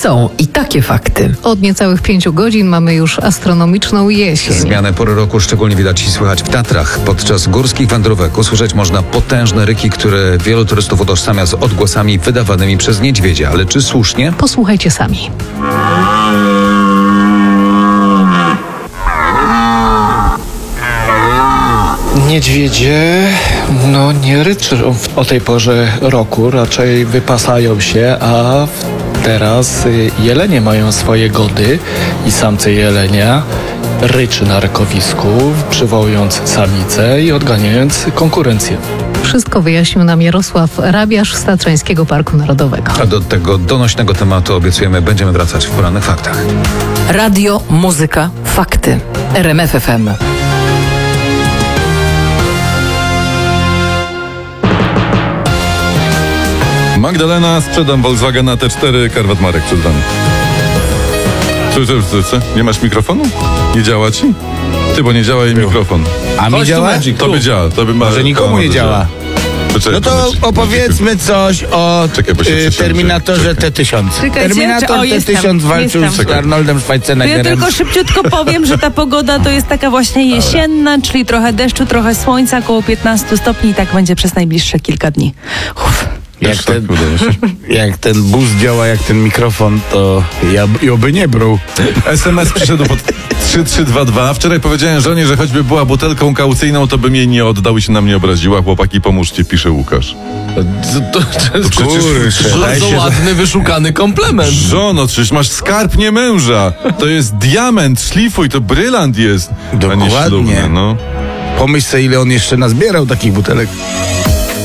Są i takie fakty. Od niecałych 5 godzin mamy już astronomiczną jesień. Zmianę pory roku szczególnie widać i słychać w Tatrach. Podczas górskich wędrówek usłyszeć można potężne ryki, które wielu turystów utożsamia z odgłosami wydawanymi przez niedźwiedzia. Ale czy słusznie? Posłuchajcie sami. Niedźwiedzie, nie ryczą o tej porze roku, raczej wypasają się, a teraz jelenie mają swoje gody i samce jelenia ryczy na rykowisku, przywołując samicę i odganiając konkurencję. Wszystko wyjaśnił nam Jarosław Rabiasz z Tatrzańskiego Parku Narodowego. A do tego donośnego tematu obiecujemy, będziemy wracać w porannych faktach. Radio, muzyka, fakty. RMF FM. Magdalena, sprzedam Volkswagena T4, Karwat Marek przed wami. Co? Nie masz mikrofonu? Nie działa ci? Ty, bo nie działa jej mikrofon. A mi działa? Tobie działa. Może nikomu nie działa. Poczekaj, No to opowiedzmy coś o Terminatorze T-1000. Terminator T-1000 walczył z Arnoldem Schwarzeneggerem. Ja tylko szybciutko powiem, że ta pogoda to jest taka właśnie jesienna, czyli trochę deszczu, trochę słońca, około 15 stopni i tak będzie przez najbliższe kilka dni. Jak ten bus działa, jak ten mikrofon, to ja by nie brał. SMS przyszedł pod 3322. Wczoraj powiedziałem żonie, że choćby była butelką kaucyjną, to bym jej nie oddał i się na mnie obraziła. Chłopaki, pomóżcie, pisze Łukasz. To przecież bardzo ładny, wyszukany komplement. Żono, przecież masz skarb, nie męża. To jest diament, szlifuj, to brylant jest. Dokładnie. A nie ślubny, Pomyśl sobie, ile on jeszcze nazbierał takich butelek.